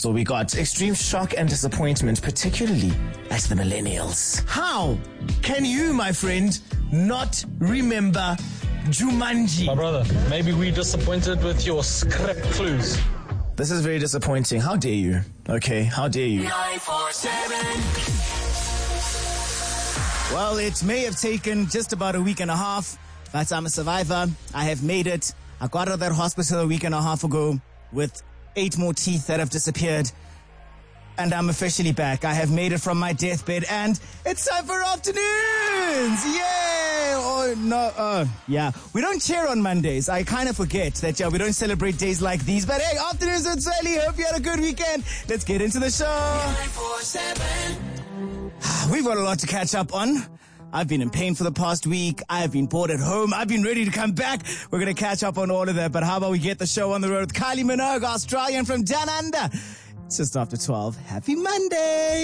So we got extreme shock and disappointment, particularly as the millennials. How can you, my friend, not remember Jumanji? My brother, maybe we disappointed with your script clues. This is very disappointing. How dare you? Okay, how dare you? 947. Well, it may have taken just about a week and a half, but I'm a survivor. I have made it. I got out of that hospital a week and a half ago with 8 more teeth that have disappeared. And I'm officially back. I have made it from my deathbed, and it's time for afternoons! Yay! Oh, no, yeah. We don't cheer on Mondays. I kind of forget that, we don't celebrate days like these. But hey, afternoons with Swelly. Hope you had a good weekend. Let's get into the show. 947. We've got a lot to catch up on. I've been in pain for the past week. I have been bored at home. I've been ready to come back. We're going to catch up on all of that. But how about we get the show on the road with Kylie Minogue, Australian from Down Under. It's just after 12. Happy Monday.